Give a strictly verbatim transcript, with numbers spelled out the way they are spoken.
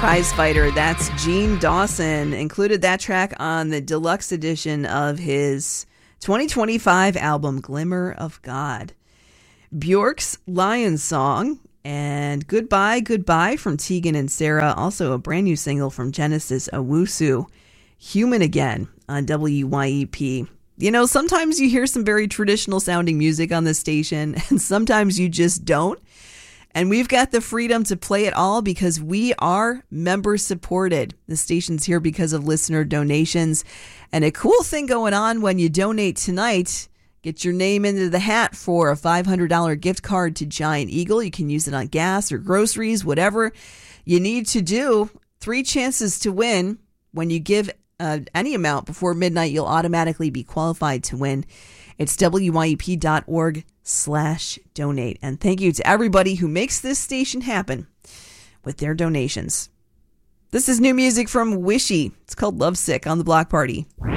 Prize Fighter, that's Gene Dawson. Included that track on the deluxe edition of his twenty twenty-five album, Glimmer of God. Bjork's Lion Song and Goodbye, Goodbye from Tegan and Sara. Also a brand new single from Genesis Owusu, Human Again on W Y E P. You know, sometimes you hear some very traditional sounding music on this station, and sometimes you just don't. And we've got the freedom to play it all because we are member supported. The station's here because of listener donations. And a cool thing going on when you donate tonight, get your name into the hat for a five hundred dollars gift card to Giant Eagle. You can use it on gas or groceries, whatever you need to do. Three chances to win. When you give uh, any amount before midnight, you'll automatically be qualified to win. It's W Y E P dot org slash donate. And thank you to everybody who makes this station happen with their donations. This is new music from Wishy. It's called Lovesick on the Block Party.